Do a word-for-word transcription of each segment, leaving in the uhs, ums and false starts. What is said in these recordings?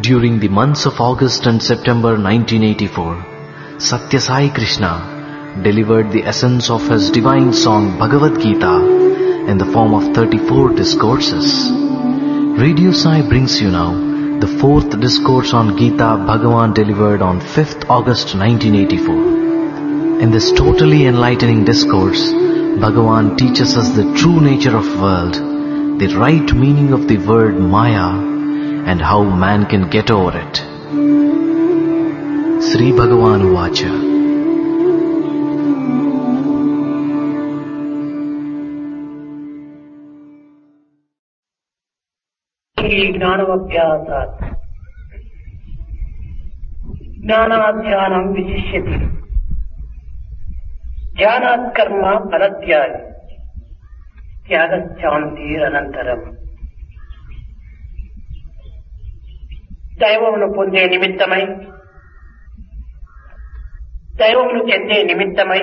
During the months of August and September nineteen eighty-four, Satya Sai Krishna delivered the essence of his divine song Bhagavad Gita in the form of thirty-four discourses. Radio Sai brings you now the fourth discourse on Gita Bhagavan delivered on fifth August nineteen eighty-four. In this totally enlightening discourse, Bhagavan teaches us the true nature of world, the right meaning of the word Maya, and how man can get over it. Sri Bhagavan Uvacha. జ్ఞానమభ్యాసాత్ జ్ఞానాధ్యానం విశిష్యతి ధ్యానాత్ కర్మ ఫలత్యాగి త్యాగశాంతిరనంతరం. దైవమును పొందే నిమిత్తమై, దైవమును చెందే నిమిత్తమై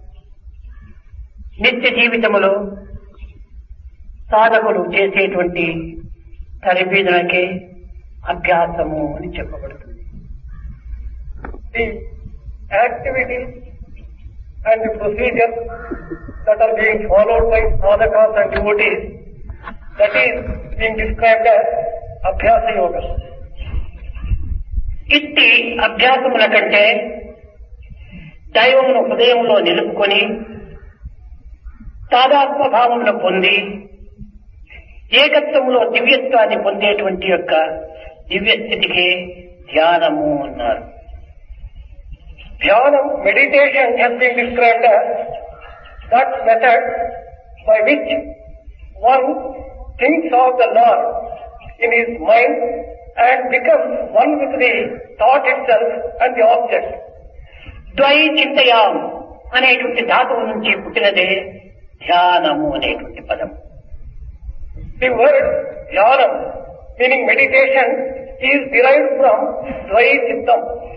నిత్య జీవితములో సాధకులు చేసేటువంటి తరబీదులకే అభ్యాసము అని చెప్పబడుతుంది. The activities and the procedures that are being followed by sadhakas and devotees, that is being described as abhyasa yoga. ఇట్టి అభ్యాసముల కంటే దైవమును హృదయంలో నిలుపుకొని తాదాత్మ భావమును పొంది ఏకత్వములో దివ్యత్వాన్ని పొందేటువంటి యొక్క దివ్య స్థితికి ధ్యానము అన్నారు. Dhyana, meditation has been described as that method by which one thinks of the Lord in his mind and becomes one with the thought itself and the object. ద్వై చింతయాం అనేటువంటి ధాతువు నుంచి పుట్టినదే ధ్యానము అనేటువంటి పదం. The word dhyana, meaning meditation, is derived from dvai chittam.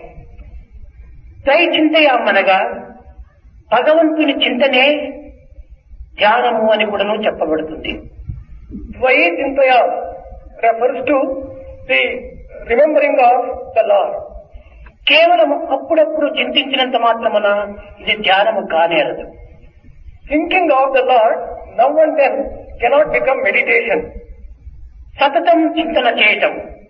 ద్వై చింతయాం అనగా భగవంతుని చింతనే ధ్యానము అని కూడాను చెప్పబడుతుంది. Dvai chintayam refers to the remembering of the Lord. కేవలం అప్పుడప్పుడు చింతించినంత మాత్రమున ఇది ధ్యానము కానేరదు. Thinking of the Lord now and then cannot become meditation. సతతం చింతన చేయటం,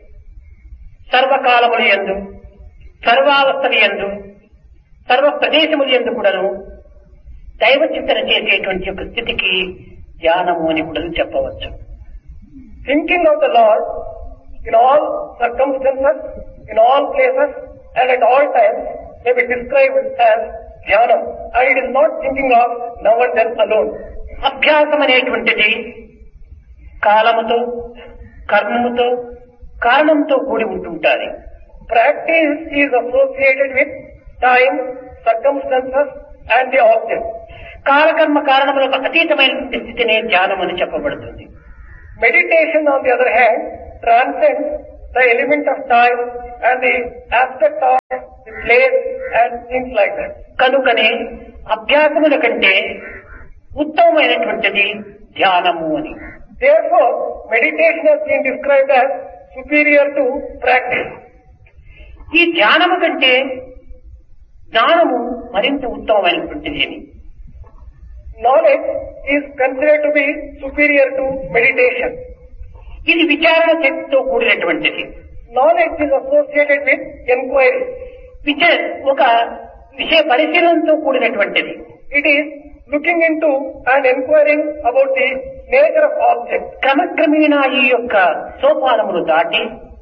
సర్వకాలముల యందు, సర్వావస్థల యందు, సర్వ ప్రదేశముల యందు కూడాను దైవ చింతన చేసేటువంటి ఒక స్థితికి ధ్యానము అని కూడా చెప్పవచ్చు. Thinking of the Lord in all circumstances, in all places and at all times may be described as dhyana, and it is not thinking of now and then alone. అభ్యాసం అనేటువంటిది కాలముతో, కర్మముతో, కారణంతో కూడి ఉంటుంటారు. Practice is associated with time, circumstances and the object. కాలకర్మ కారణములకు అతీతమైన స్థితినే ధ్యానం అని చెప్పబడుతుంది. Meditation, on the other hand, transcends the element of time and the aspect of the place and things like that. కనుకనే అభ్యాసముల కంటే ఉత్తమమైనటువంటిది ధ్యానము అని. Therefore, meditation has been described as superior to practice. ఈ ధ్యానము కంటే జ్ఞానము మరింత ఉత్తమమైనటువంటిది అని. Knowledge is considered to be superior to meditation. ఇది విచారణ శక్తితో కూడినటువంటిది. Knowledge is associated with inquiry. విచార ఒక విషయ పరిశీలనతో కూడినటువంటిది. It is looking into and inquiring about the nature of object. క్రమక్రమేణా ఈ యొక్క సోపానములు దాటి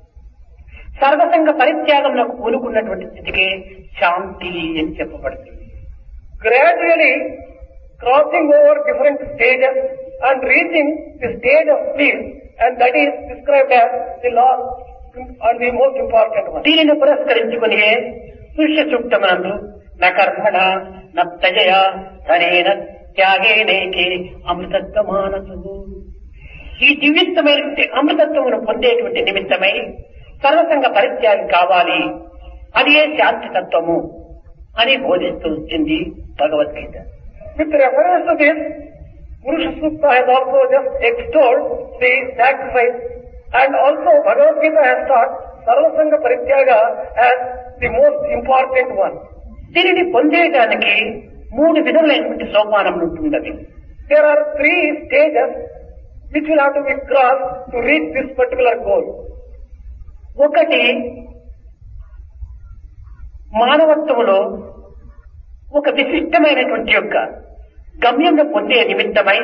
సర్వసంగ పరిత్యాగములకు పూనుకున్నటువంటి స్థితికి శాంతి అని చెప్పబడుతుంది. Gradually crossing over different stages and reaching the stage of peace, and that is described as the last and the most important one. దీనిని పురస్కరించుకుని పురుష సూక్తమునందు న కర్మణ న తజయ ధనేన త్యాగేనేకే అమృతత్వమానసు, ఈ దివ్యత్వమైనటువంటి అమృతత్వమును పొందేటువంటి నిమిత్తమై సర్వసంగ పరిత్యాగం కావాలి, అదే శాంతి తత్వము అని బోధిస్తూ వచ్చింది Bhagavad Gita. With reference to this, Purusha Sukta has also just extolled the sacrifice, and also Bhagavad Gita has taught Sarvasanga Parityaga as the most important one. దీనిని పొందేయడానికి మూడు విధములైనటువంటి సోపానములు ఉంటున్నవి. There are three stages which will have to be crossed to reach this particular goal. ఒకటి మానవత్వములో ఒక విశిష్టమైనటువంటి యొక్క గమ్యంను పొందే నిమిత్తమై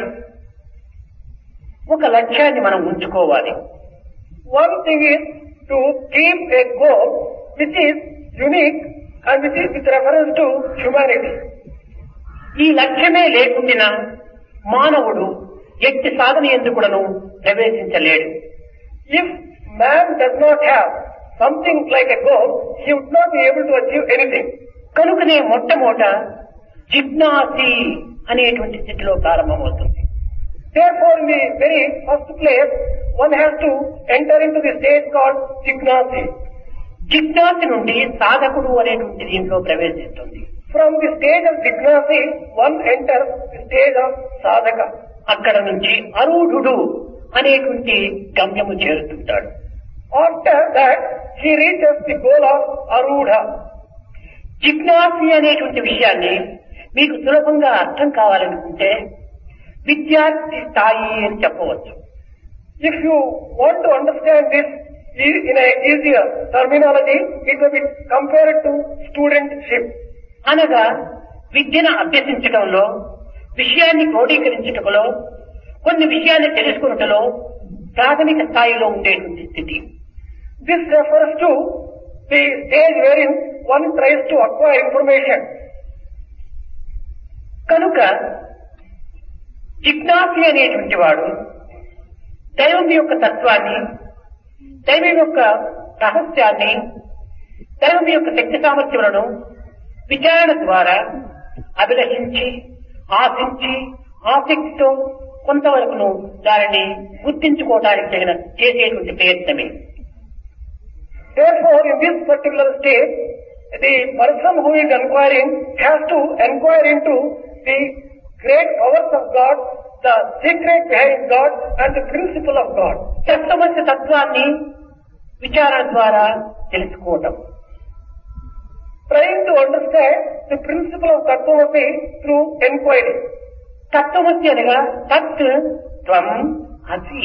ఒక లక్ష్యాన్ని మనం ఉంచుకోవాలి. One thing is to keep a goal which is unique and which is with reference to humanity. ఈ లక్ష్యమే లేకుండా మానవుడు ఎట్టి సాధన ఎందుకును ప్రవేశించలేడు. If man does not have something like a goal, he would not be able to achieve anything. కనుకనే మొట్టమొదట జిజ్ఞాసి అనేటువంటి స్థితిలో ప్రారంభమవుతుంది. Therefore, in the very first place, one has to enter into the stage called జిజ్ఞాసి. జిజ్ఞాసి నుండి సాధకుడు అనేటువంటి దీంట్లో ప్రవేశిస్తుంది. From the stage of జిజ్ఞాసి, one enters the stage of సాధక. అక్కడ నుంచి అరూఢుడు అనేటువంటి గమ్యము చేరుతుంటాడు. After that, he reaches the goal of arudha. జిజ్ఞాసి అనేటువంటి విషయాన్ని మీకు సులభంగా అర్థం కావాలనుకుంటే విద్యార్థి స్థాయి అని చెప్పవచ్చు. If you want to understand this in a easier terminology, it will be compared to studentship. అనగా విద్యను అభ్యసించడంలో, విషయాన్ని క్రోడీకరించటంలో, కొన్ని విషయాన్ని తెలుసుకున్నటలో ప్రాథమిక స్థాయిలో ఉండేటువంటి స్థితి. This refers to the stage wherein one tries to acquire information. కనుక జిజ్ఞాసి అనేటువంటి వాడు దైవం యొక్క తత్వాన్ని, దైవం యొక్క రహస్యాన్ని, దైవం యొక్క శక్తి సామర్థ్యములను విచారణ ద్వారా అభిలషించి, ఆశించి, ఆసక్తితో కొంతవరకును దానిని గుర్తించుకోవడానికి తగిన చేసేటువంటి ప్రయత్నమే. Therefore, in this particular stage, the person who is inquiring has to inquire into the great powers of God, the secret behind God and the principle of God. తత్వమస్య తత్వాన్ని విచారణ ద్వారా తెలుసుకోవటం. Trying to understand the principle of Tattvamasi through inquiry. తత్వమస్య అనగా తత్ త్వం అసి.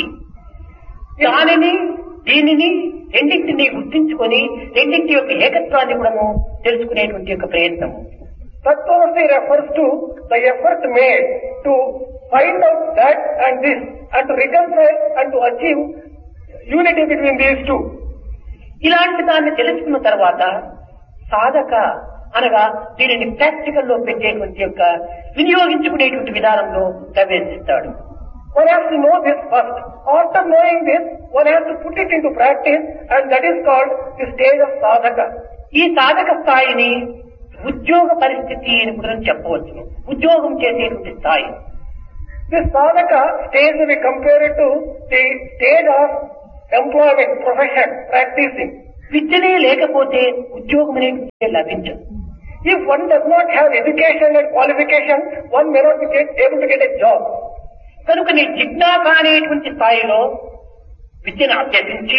దానిని దీనిని రెండింటిని గుర్తించుకొని రెండింటి యొక్క ఏకత్వాన్ని కూడా తెలుసుకునేటువంటి యొక్క ప్రయత్నము. Tattvamasi refers to the effort made to find out that and this and to reconcile and to achieve unity between these two. ఇలాంటి దాన్ని తెలుసుకున్న తర్వాత సాధక అనగా దీనిని ప్రాక్టికల్ లో పెట్టేటువంటి యొక్క వినియోగించుకునేటువంటి విధానంలో ప్రవేశిస్తాడు. One has to know this first. After knowing this, one has to put it into practice, and that is called the stage of sadhaka. ఈ సాధక స్థాయిని ఉద్యోగ పరిస్థితి అని కూడా చెప్పవచ్చు. ఉద్యోగం చేసేటువంటి స్థాయి. This sadhaka stage will be compared to the stage of employment, profession, practicing. విద్యనే లేకపోతే ఉద్యోగం అనేది లభించదు. If one does not have education and qualification, one may not be able to get a job. కనుక నీ జిజ్ఞాస అనేటువంటి స్థాయిలో విద్యను అభ్యసించి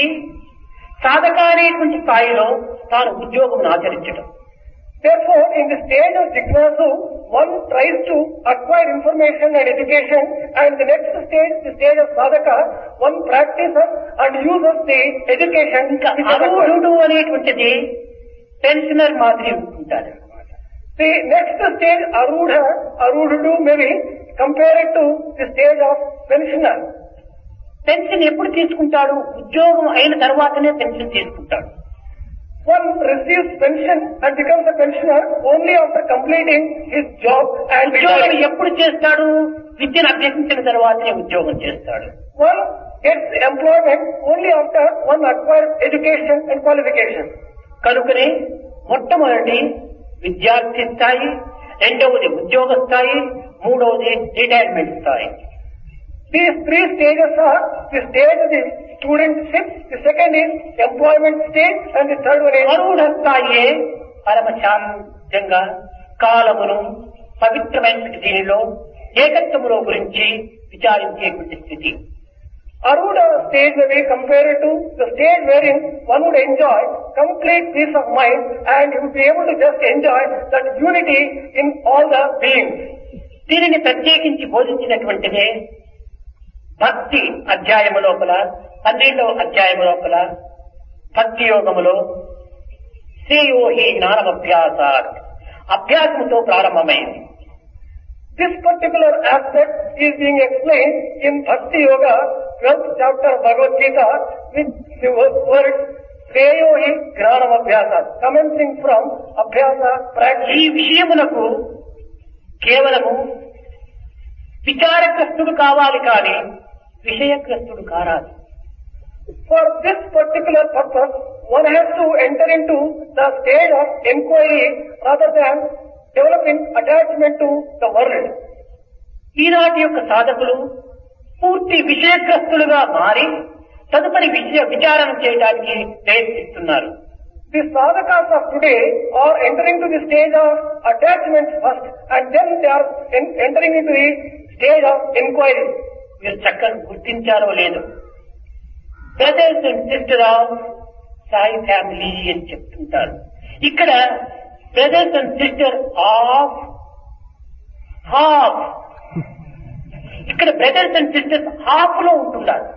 సాధక అనేటువంటి స్థాయిలో తాను ఉద్యోగం ఆచరించడం. Therefore, in the stage of జిజ్ఞాసు, one tries to acquire information and education, and the next stage, the stage of sadhaka, one practices and uses the education. అరూఢుడు అనేటువంటిది పెన్షనర్ మాదిరి ఉంటారు. The next stage, arudha, arudhudu may be compared to the stage of pensioner. Pension ఎప్పుడు తీసుకుంటాడు? ఉద్యోగం అయిన తర్వాతనే pension తీసుకుంటాడు. One receives pension and becomes a pensioner only after completing his job and ఉద్యోగం ఎప్పుడు చేస్తాడు? విద్యను అభ్యసించిన తర్వాతనే ఉద్యోగం చేస్తాడు. One gets employment only after one acquires education and qualification. కనుకనే మొట్టమొదటి విద్యార్థి స్థాయి, రెండవది ఉద్యోగ స్థాయి, మూడవది రిటైర్మెంట్ స్థాయి. These three stages are the stage of the studentship, the second is employment stage, and the third one is అరూఢ స్థాయి. పరమ శాంతంగా కాలమును పవిత్రమైన దీనిలో ఏకత్వములో గురించి విచారించేటువంటి స్థితి. Aruda stage may be compared to the stage wherein one would enjoy complete peace of mind and he would be able to just enjoy that unity in all the beings. దీనిని ప్రత్యేకించి బోధించినటువంటిదే భక్తి అధ్యాయము లోపల పన్నెండవ అధ్యాయము లోపల భక్తి యోగములో శ్రేయోహి జ్ఞానమభ్యాసాత్ అభ్యాసముతో ప్రారంభమైంది. This particular aspect is being explained in Bhakti Yoga, twelfth chapter of Bhagavad Gita, with the words Shreyohi Gnanam Abhyasa, commencing from Abhyasa practice. ఈ విషయమునకు కేవలము విచారగ్రస్తుడు కావాలి కానీ విషయగ్రస్తుడు కారాదు. For this particular purpose, one has to enter into the stage of inquiry rather than developing attachment to the world. ఈనాటి యొక్క సాధకులు పూర్తి విషయగ్రస్తులుగా మారి తదుపరి విషయ విచారణ చేయడానికి ప్రయత్నిస్తున్నారు. The sadhakas of today are entering to the stage of attachment first and then they are in, entering into the stage of inquiry. మీరు చక్కగా గుర్తించారో లేదు, brothers and sister of Sai family అని చెప్తుంటారు. ఇక్కడ brothers and sister of half, ఇక్కడ brothers and sisters half లో ఉంటున్నారు.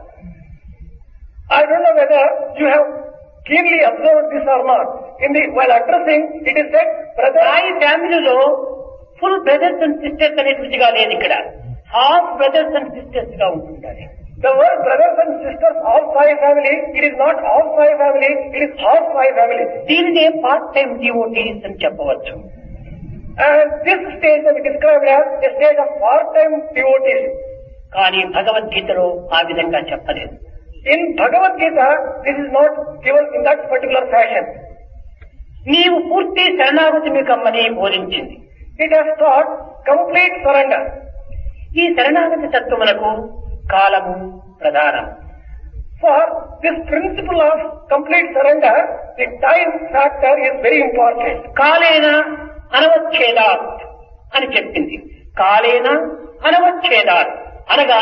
I don't know whether you have keenly observed this or not. In the while addressing, it is said, brother. Sai ఫ్యామిలీలో full brothers and sisters అనేటువంటిగా లేదు, ఇక్కడ half brothers and sisters గా ఉంటుంటారు. The word brothers and sisters of Sai family, it is not of Sai family, it is half Sai family. దీనినే part time devotees అని చెప్పవచ్చు. And this stage can be described as a stage of part-time devotees. కానీ భగవద్గీతలో ఆ విధంగా చెప్పలేదు. In Bhagavad Gita, this is not given in that particular fashion. నీవు పూర్తి శరణాగతి కమ్మని బోధించింది. It has taught complete surrender. ఈ శరణాగతి తత్వమునకు కాలము ప్రధానం. For this principle of complete surrender, the time factor is very important. కాలేన అనవచ్ఛేదాత్ అని చెప్పింది. కాలేన అనవచ్ఛేదాత్ అనగా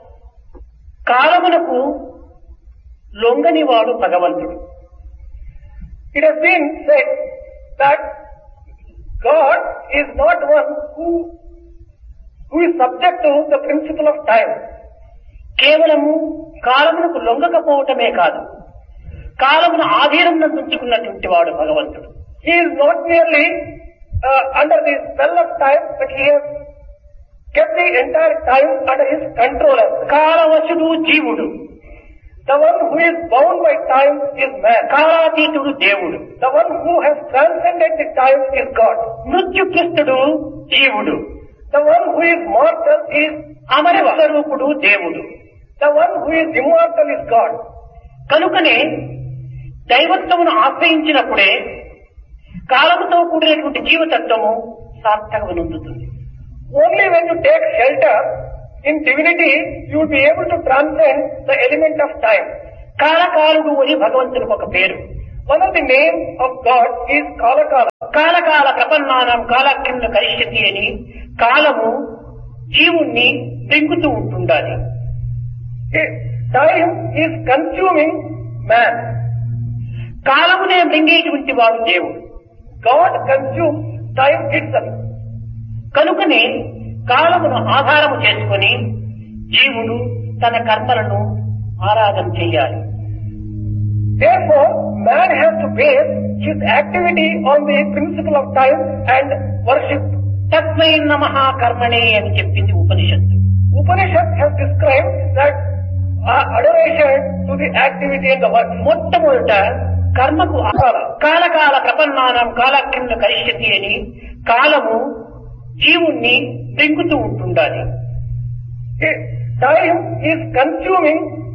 కాలమునకు లొంగనివాడు భగవంతుడు. It has been said that God is not one who who is subject to the principle of time. కేవలము కాలమునకు లొంగకపోవటమే కాదు, కాలమును ఆధీనంలో ఉంచుకున్నటువంటి వాడు భగవంతుడు. He is not merely uh, under the spell of time, but he has kept the entire time under his control. కాలవశుడు జీవుడు. The one who is bound by time is man. కాలాతీతుడు దేవుడు. The one who has transcended the time is God. మృత్యుగ్రస్తుడు జీవుడు. The one who is mortal is అమర స్వరూపుడు దేవుడు. The one who is immortal is God. కనుకనే దైవత్వమును ఆశ్రయించినప్పుడే కాలముతో కూడినటువంటి జీవతత్వము సార్థకమనుందుతుంది. Only when you take shelter in divinity, you will be able to transcend the element of time. కాలకాలుడు అని భగవంతునికి ఒక పేరు. One of the names of God is Kalakala. కాలకాల ప్రపన్నానం కాలక్రమ కరిష్యతి అని కాలము జీవుణ్ణి పెంగుతూ ఉంటుండాలి. Time is consuming man. కాలమునే మృంగేటువంటి వాడు దేవుడు. God consumes time itself. కనుకనే కాలమును ఆధారము చేసుకొని జీవుడు తన కర్మలను ఆరాధన చేయాలి. Therefore, man has to base his activity on the principle of time and worship. తస్మై నమః కర్మణే అని చెప్పింది ఉపనిషత్తు. Upanishad has described that uh, adoration to the activity and the work. మొట్టమొదట కర్మకు కాలకాల ప్రపన్నానం కాలక్రమ కరిష్యతి అని కాలము జీవుణ్ణి పెంగుతూ ఉంటుండాలి. Time is consuming